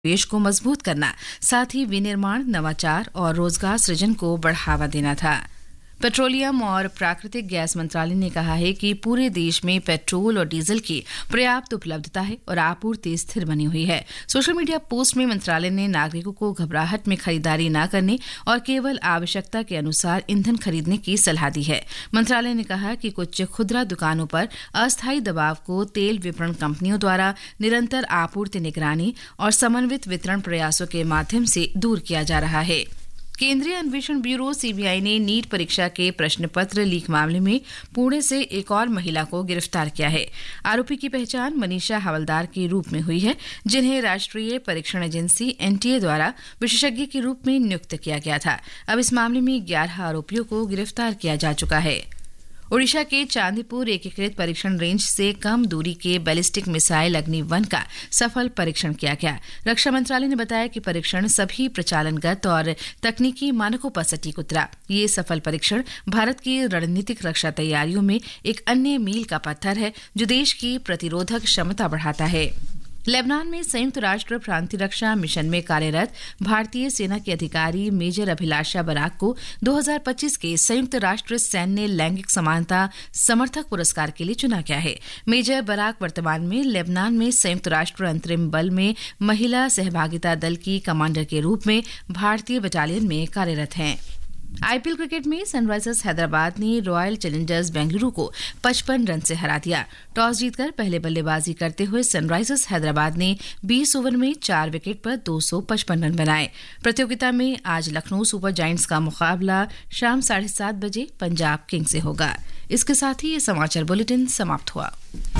देश को मजबूत करना, साथ ही विनिर्माण, नवाचार और रोजगार सृजन को बढ़ावा देना था। पेट्रोलियम और प्राकृतिक गैस मंत्रालय ने कहा है कि पूरे देश में पेट्रोल और डीजल की पर्याप्त उपलब्धता है और आपूर्ति स्थिर बनी हुई है। सोशल मीडिया पोस्ट में मंत्रालय ने नागरिकों को घबराहट में खरीदारी न करने और केवल आवश्यकता के अनुसार ईंधन खरीदने की सलाह दी है। मंत्रालय ने कहा कि कुछ खुदरा दुकानों पर अस्थायी दबाव को तेल विपणन कंपनियों द्वारा निरंतर आपूर्ति निगरानी और समन्वित वितरण प्रयासों के माध्यम से दूर किया जा रहा है। केंद्रीय अन्वेषण ब्यूरो सीबीआई ने नीट परीक्षा के प्रश्न पत्र लीक मामले में पुणे से एक और महिला को गिरफ्तार किया है। आरोपी की पहचान मनीषा हवलदार के रूप में हुई है, जिन्हें राष्ट्रीय परीक्षण एजेंसी एनटीए द्वारा विशेषज्ञ के रूप में नियुक्त किया गया था। अब इस मामले में 11 आरोपियों को गिरफ्तार किया जा चुका है। ओडिशा के चांदीपुर एकीकृत परीक्षण रेंज से कम दूरी के बैलिस्टिक मिसाइल अग्नि-1 का सफल परीक्षण किया गया। रक्षा मंत्रालय ने बताया कि परीक्षण सभी प्रचालनगत और तकनीकी मानकों पर सटीक उतरा। ये सफल परीक्षण भारत की रणनीतिक रक्षा तैयारियों में एक अन्य मील का पत्थर है, जो देश की प्रतिरोधक क्षमता बढ़ाता है। लेबनान में संयुक्त राष्ट्र प्रांतीय रक्षा मिशन में कार्यरत भारतीय सेना के अधिकारी मेजर अभिलाषा बराक को 2025 के संयुक्त राष्ट्र सैन्य लैंगिक समानता समर्थक पुरस्कार के लिए चुना गया है। मेजर बराक वर्तमान में लेबनान में संयुक्त राष्ट्र अंतरिम बल में महिला सहभागिता दल की कमांडर के रूप में भारतीय बटालियन में कार्यरत हैं। आईपीएल क्रिकेट में सनराइजर्स हैदराबाद ने रॉयल चैलेंजर्स बेंगलुरु को 55 रन से हरा दिया। टॉस जीतकर पहले बल्लेबाजी करते हुए सनराइजर्स हैदराबाद ने 20 ओवर में 4 विकेट पर 255 रन बनाए। प्रतियोगिता में आज लखनऊ सुपर जायंट्स का मुकाबला शाम 7:30 बजे पंजाब किंग्स से होगा। इसके साथ ही ये समाचार बुलेटिन समाप्त हुआ।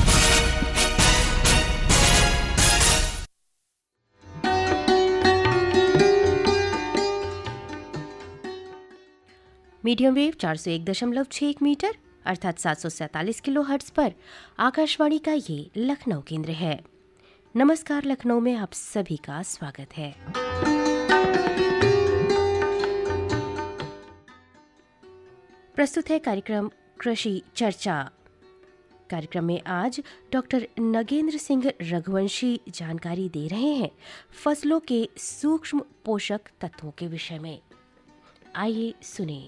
मीडियम वेव 401.61 मीटर अर्थात 747 किलो हर्ट्ज पर आकाशवाणी का ये लखनऊ केंद्र है। नमस्कार, लखनऊ में आप सभी का स्वागत है। प्रस्तुत है कार्यक्रम कृषि चर्चा। कार्यक्रम में आज डॉक्टर नगेंद्र सिंह रघुवंशी जानकारी दे रहे हैं फसलों के सूक्ष्म पोषक तत्वों के विषय में। आइए सुने।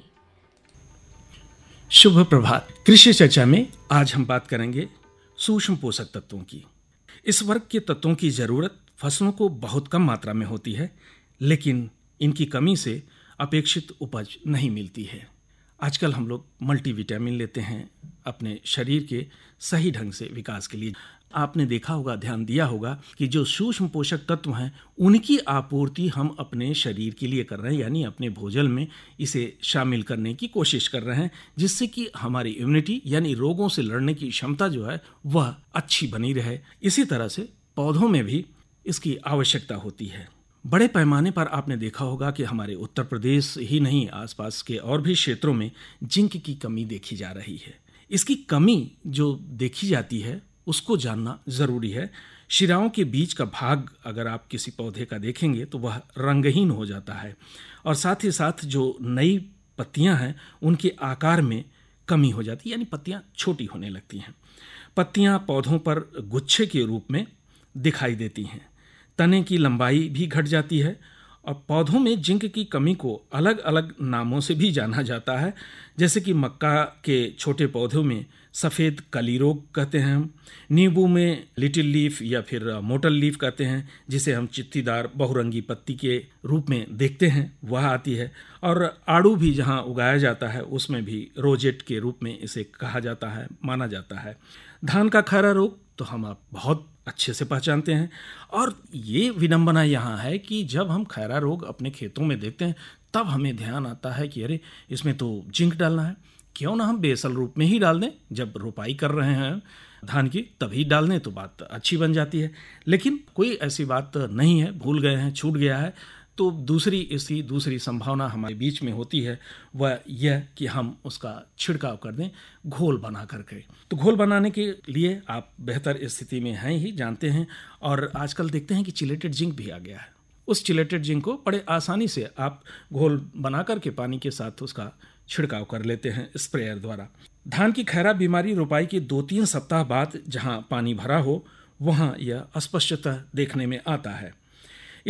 शुभ प्रभात। कृषि चर्चा में आज हम बात करेंगे सूक्ष्म पोषक तत्वों की। इस वर्ग के तत्वों की जरूरत फसलों को बहुत कम मात्रा में होती है, लेकिन इनकी कमी से अपेक्षित उपज नहीं मिलती है। आजकल हम लोग मल्टीविटामिन लेते हैं अपने शरीर के सही ढंग से विकास के लिए। आपने देखा होगा, ध्यान दिया होगा कि जो सूक्ष्म पोषक तत्व हैं उनकी आपूर्ति हम अपने शरीर के लिए कर रहे हैं, यानी अपने भोजन में इसे शामिल करने की कोशिश कर रहे हैं, जिससे कि हमारी इम्यूनिटी यानी रोगों से लड़ने की क्षमता जो है वह अच्छी बनी रहे। इसी तरह से पौधों में भी इसकी आवश्यकता होती है। बड़े पैमाने पर आपने देखा होगा कि हमारे उत्तर प्रदेश ही नहीं, आसपास के और भी क्षेत्रों में जिंक की कमी देखी जा रही है। इसकी कमी जो देखी जाती है उसको जानना जरूरी है। शिराओं के बीच का भाग अगर आप किसी पौधे का देखेंगे तो वह रंगहीन हो जाता है और साथ ही साथ जो नई पत्तियां हैं उनके आकार में कमी हो जाती है, यानी पत्तियां छोटी होने लगती हैं। पत्तियां पौधों पर गुच्छे के रूप में दिखाई देती हैं। तने की लंबाई भी घट जाती है और पौधों में जिंक की कमी को अलग अलग नामों से भी जाना जाता है, जैसे कि मक्का के छोटे पौधों में सफ़ेद कली रोग कहते हैं हम, नींबू में लिटिल लीफ या फिर मोटल लीफ कहते हैं, जिसे हम चित्तीदार बहुरंगी पत्ती के रूप में देखते हैं, वह आती है। और आड़ू भी जहाँ उगाया जाता है उसमें भी रोजेट के रूप में इसे कहा जाता है, माना जाता है। धान का खैरा रोग तो हम आप बहुत अच्छे से पहचानते हैं। और ये विडंबना यहाँ है कि जब हम खैरा रोग अपने खेतों में देखते हैं तब हमें ध्यान आता है कि अरे इसमें तो जिंक डालना है, क्यों ना हम बेसल रूप में ही डाल दें। जब रोपाई कर रहे हैं धान की तभी डाल दें तो बात अच्छी बन जाती है, लेकिन कोई ऐसी बात नहीं है, भूल गए हैं, छूट गया है। तो दूसरी संभावना हमारे बीच में होती है, वह यह कि हम उसका छिड़काव कर दें घोल बना करके। तो घोल बनाने के लिए आप बेहतर स्थिति में हैं ही, जानते हैं। और आजकल देखते हैं कि चिलेटेड जिंक भी आ गया है। उस चिलेटेड जिंक को बड़े आसानी से आप घोल बना करके पानी के साथ उसका छिड़काव कर लेते हैं स्प्रेयर द्वारा। धान की खैरा बीमारी रोपाई के 2-3 सप्ताह बाद जहां पानी भरा हो वहां यह अस्पष्टता देखने में आता है।